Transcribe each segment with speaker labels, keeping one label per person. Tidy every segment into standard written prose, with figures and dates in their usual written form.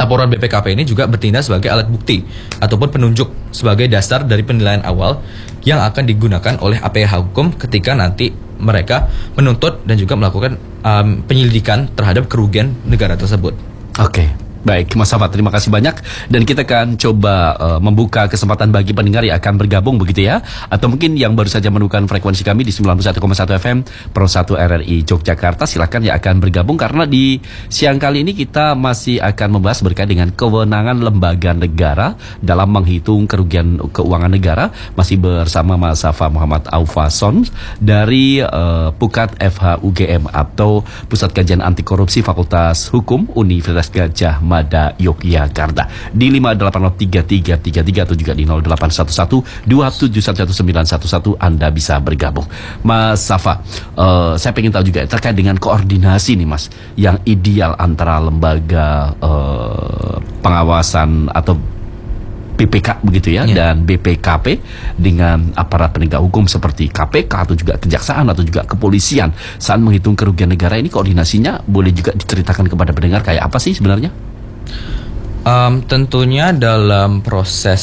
Speaker 1: laporan BPKP ini juga bertindak sebagai alat bukti ataupun penunjuk sebagai dasar dari penilaian awal yang akan digunakan oleh APH Hukum ketika nanti mereka menuntut dan juga melakukan penyelidikan terhadap kerugian negara tersebut.
Speaker 2: Oke. Baik, Mas Safa, terima kasih banyak. Dan kita akan coba membuka kesempatan bagi pendengar yang akan bergabung begitu ya. Atau mungkin yang baru saja menemukan frekuensi kami di 91,1 FM Pro 1 RRI Yogyakarta. Silakan yang akan bergabung karena di siang kali ini kita masih akan membahas berkait dengan kewenangan lembaga negara dalam menghitung kerugian keuangan negara. Masih bersama Mas Safa Muhammad Aufason dari Pukat FH UGM atau Pusat Kajian Anti Korupsi Fakultas Hukum Universitas Gadjah Mada Yogyakarta di 58033333 atau juga di 0811-2711911 Anda bisa bergabung. Mas Safa, saya pengen tahu juga terkait dengan koordinasi nih Mas yang ideal antara lembaga pengawasan atau PPK begitu ya, dan BPKP dengan aparat penegak hukum seperti KPK atau juga kejaksaan atau juga kepolisian saat menghitung kerugian negara ini. Koordinasinya boleh juga diceritakan kepada pendengar kayak apa sih sebenarnya?
Speaker 1: Tentunya dalam proses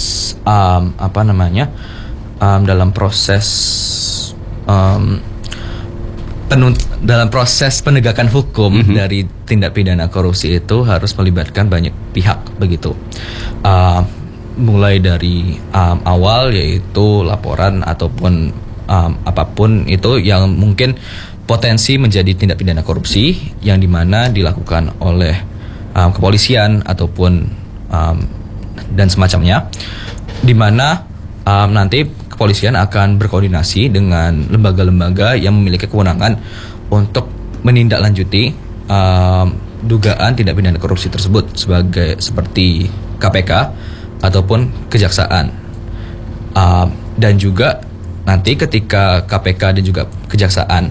Speaker 1: dalam proses penegakan hukum dari tindak pidana korupsi itu harus melibatkan banyak pihak begitu. Mulai dari awal yaitu laporan ataupun apapun itu yang mungkin potensi menjadi tindak pidana korupsi yang dimana dilakukan oleh kepolisian ataupun dan semacamnya, di mana nanti kepolisian akan berkoordinasi dengan lembaga-lembaga yang memiliki kewenangan untuk menindaklanjuti dugaan tindak pidana korupsi tersebut seperti KPK ataupun kejaksaan. Dan juga nanti ketika KPK dan juga kejaksaan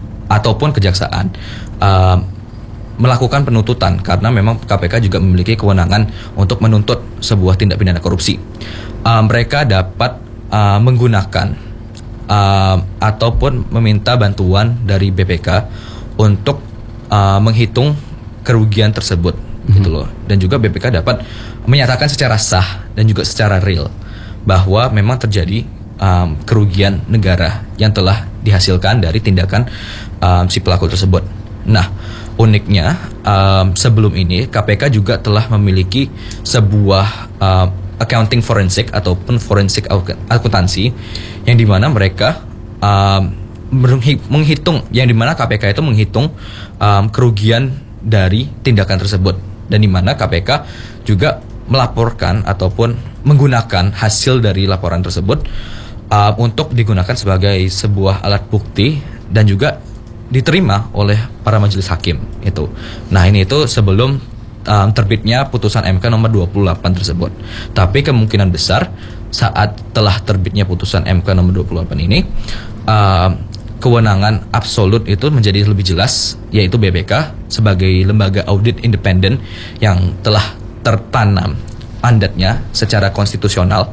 Speaker 1: melakukan penuntutan, karena memang KPK juga memiliki kewenangan untuk menuntut sebuah tindak pidana korupsi, mereka dapat menggunakan ataupun meminta bantuan dari BPK untuk menghitung kerugian tersebut gitu loh. Dan juga BPK dapat menyatakan secara sah dan juga secara real bahwa memang terjadi kerugian negara yang telah dihasilkan dari tindakan si pelaku tersebut. Nah, uniknya sebelum ini KPK juga telah memiliki sebuah accounting forensik ataupun forensik akuntansi yang dimana mereka menghitung, yang dimana KPK itu menghitung kerugian dari tindakan tersebut, dan dimana KPK juga melaporkan ataupun menggunakan hasil dari laporan tersebut untuk digunakan sebagai sebuah alat bukti dan juga diterima oleh para majelis hakim itu. Nah, ini itu sebelum terbitnya putusan MK nomor 28 tersebut. Tapi kemungkinan besar saat telah terbitnya putusan MK nomor 28 ini, kewenangan absolut itu menjadi lebih jelas, yaitu BPK sebagai lembaga audit independen yang telah tertanam mandatnya secara konstitusional,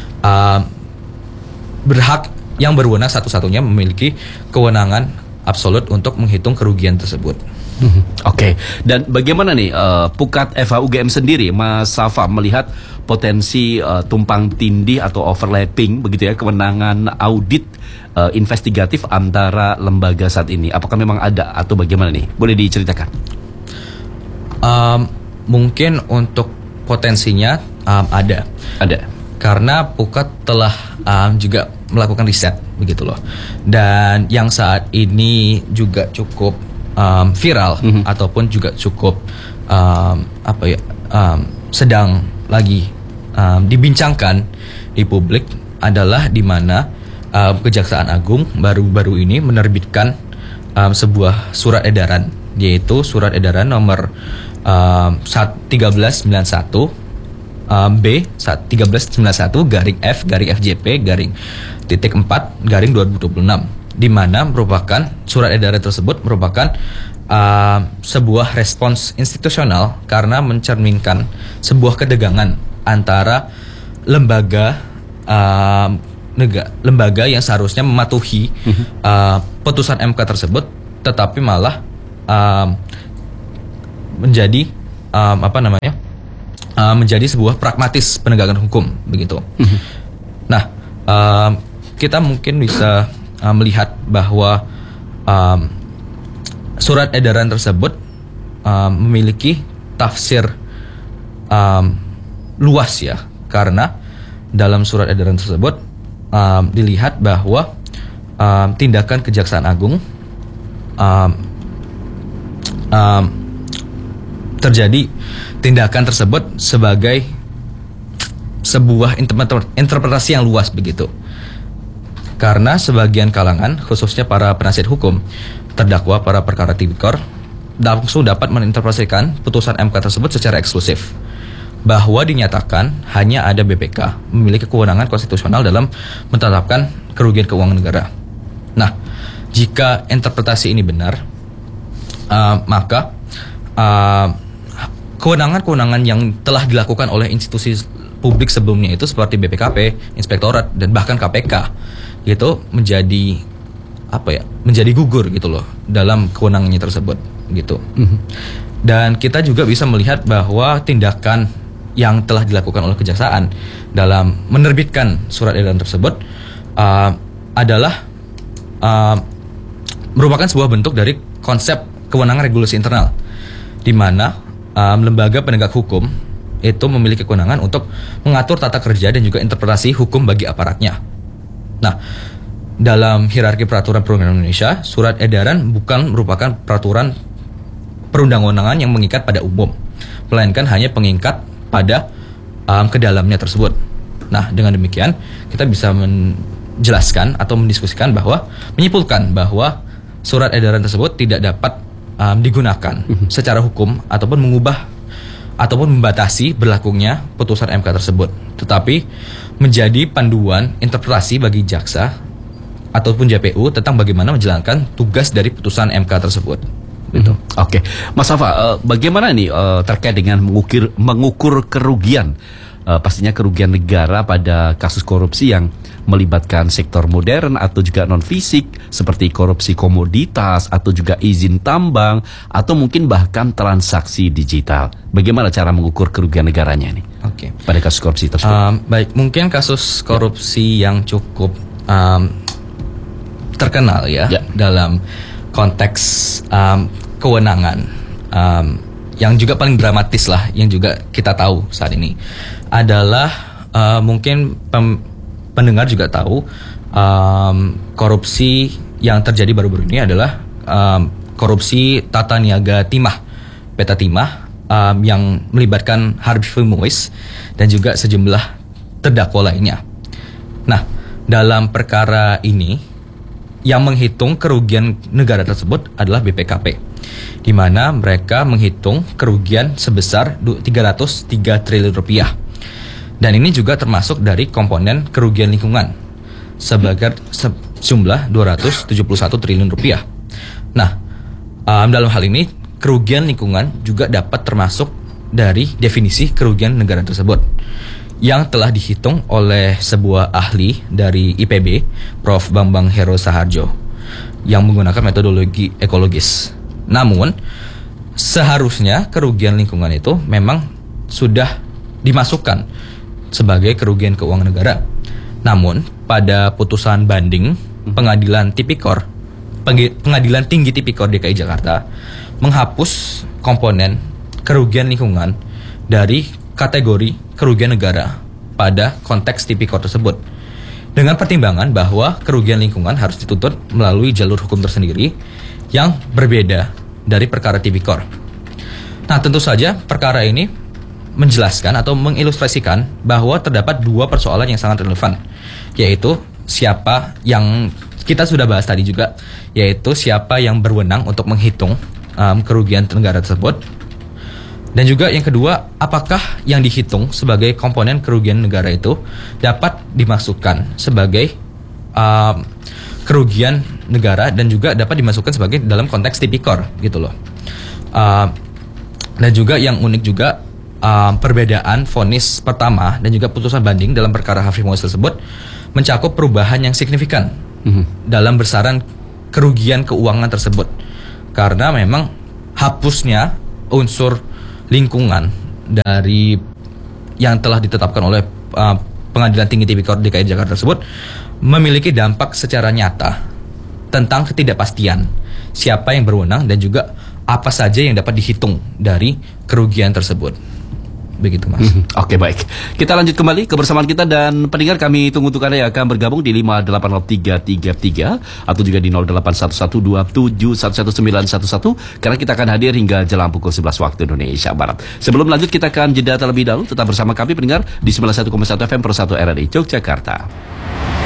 Speaker 1: yang berwenang satu-satunya memiliki kewenangan absolut untuk menghitung kerugian tersebut.
Speaker 2: Oke. Dan bagaimana nih Pukat FH UGM sendiri, Mas Safa, melihat potensi tumpang tindih atau overlapping begitu ya kewenangan audit investigatif antara lembaga saat ini? Apakah memang ada atau bagaimana nih? Boleh diceritakan?
Speaker 1: Mungkin untuk potensinya ada. Karena Pukat telah juga melakukan riset begitu loh. Dan yang saat ini juga cukup viral ataupun juga cukup sedang lagi dibincangkan di publik adalah di mana Kejaksaan Agung baru-baru ini menerbitkan sebuah surat edaran, yaitu surat edaran nomor 1391 B 1391 garing F garing FJP garing titik 4 garing 2026, di mana merupakan surat edaran tersebut merupakan sebuah respons institusional karena mencerminkan sebuah ketegangan antara lembaga yang seharusnya mematuhi putusan MK tersebut, tetapi malah menjadi menjadi sebuah pragmatis penegakan hukum begitu. Nah, kita mungkin bisa melihat bahwa surat edaran tersebut memiliki tafsir luas ya, karena dalam surat edaran tersebut dilihat bahwa tindakan Kejaksaan Agung terjadi tindakan tersebut sebagai sebuah interpretasi yang luas begitu. Karena sebagian kalangan, khususnya para penasihat hukum, terdakwa para perkara tipikor, langsung dapat menginterpretasikan putusan MK tersebut secara eksklusif, bahwa dinyatakan hanya ada BPK memiliki kewenangan konstitusional dalam menetapkan kerugian keuangan negara. Nah, jika interpretasi ini benar, maka kewenangan-kewenangan yang telah dilakukan oleh institusi publik sebelumnya itu seperti BPKP, Inspektorat, dan bahkan KPK itu menjadi menjadi gugur gitu loh dalam kewenangannya tersebut gitu. Dan kita juga bisa melihat bahwa tindakan yang telah dilakukan oleh kejaksaan dalam menerbitkan surat edaran tersebut adalah merupakan sebuah bentuk dari konsep kewenangan regulasi internal, di mana lembaga penegak hukum itu memiliki kewenangan untuk mengatur tata kerja dan juga interpretasi hukum bagi aparatnya. Nah, dalam hierarki peraturan perundang-undangan Indonesia, surat edaran bukan merupakan peraturan perundang-undangan yang mengikat pada umum, melainkan hanya pengikat pada kedalamnya tersebut. Nah, dengan demikian kita bisa menjelaskan atau mendiskusikan bahwa menyimpulkan bahwa surat edaran tersebut tidak dapat digunakan secara hukum ataupun mengubah ataupun membatasi berlakunya putusan MK tersebut, tetapi menjadi panduan interpretasi bagi jaksa ataupun JPU tentang bagaimana menjalankan tugas dari putusan MK tersebut. Gitu.
Speaker 2: Oke, Mas Safa, bagaimana nih terkait dengan mengukur kerugian, pastinya kerugian negara pada kasus korupsi yang melibatkan sektor modern atau juga non fisik seperti korupsi komoditas atau juga izin tambang atau mungkin bahkan transaksi digital. Bagaimana cara mengukur kerugian negaranya ini?
Speaker 1: Oke.
Speaker 2: Pada kasus korupsi tersebut.
Speaker 1: Baik, mungkin kasus korupsi yang cukup terkenal ya dalam konteks kewenangan yang juga paling dramatis lah, yang juga kita tahu saat ini adalah mungkin pendengar juga tahu korupsi yang terjadi baru-baru ini adalah korupsi tata niaga timah, PT Timah, yang melibatkan Harvey Muiz dan juga sejumlah terdakwa lainnya. Nah, dalam perkara ini yang menghitung kerugian negara tersebut adalah BPKP, di mana mereka menghitung kerugian sebesar 303 triliun rupiah. Dan ini juga termasuk dari komponen kerugian lingkungan sebagai sejumlah 271 triliun rupiah. Nah, dalam hal ini kerugian lingkungan juga dapat termasuk dari definisi kerugian negara tersebut yang telah dihitung oleh sebuah ahli dari IPB, Prof. Bambang Hero Saharjo, yang menggunakan metodologi ekologis. Namun, seharusnya kerugian lingkungan itu memang sudah dimasukkan sebagai kerugian keuangan negara. Namun, pada putusan banding Pengadilan Tinggi Tipikor DKI Jakarta menghapus komponen kerugian lingkungan dari kategori kerugian negara pada konteks tipikor tersebut, dengan pertimbangan bahwa kerugian lingkungan harus dituntut melalui jalur hukum tersendiri yang berbeda dari perkara tipikor. Nah, tentu saja perkara ini menjelaskan atau mengilustrasikan bahwa terdapat dua persoalan yang sangat relevan, yaitu siapa yang kita sudah bahas tadi juga, yaitu siapa yang berwenang untuk menghitung kerugian negara tersebut, dan juga yang kedua, apakah yang dihitung sebagai komponen kerugian negara itu dapat dimasukkan sebagai kerugian negara dan juga dapat dimasukkan sebagai dalam konteks tipikor gitu loh. Dan juga yang unik juga, perbedaan vonis pertama dan juga putusan banding dalam perkara Harvey Muiz tersebut mencakup perubahan yang signifikan dalam besaran kerugian keuangan tersebut, karena memang hapusnya unsur lingkungan dari yang telah ditetapkan oleh Pengadilan Tinggi Tipikor DKI Jakarta tersebut memiliki dampak secara nyata tentang ketidakpastian siapa yang berwenang dan juga apa saja yang dapat dihitung dari kerugian tersebut. Begitu, Mas.
Speaker 2: Oke, baik. Kita lanjut kembali kebersamaan kita, dan pendengar kami tunggu untuk Anda yang akan bergabung di 580333 atau juga di 0811271111 karena kita akan hadir hingga jelang pukul 11 waktu Indonesia Barat. Sebelum lanjut, kita akan jeda terlebih dahulu. Tetap bersama kami pendengar di 91,1 FM Pro 1 RRI Yogyakarta.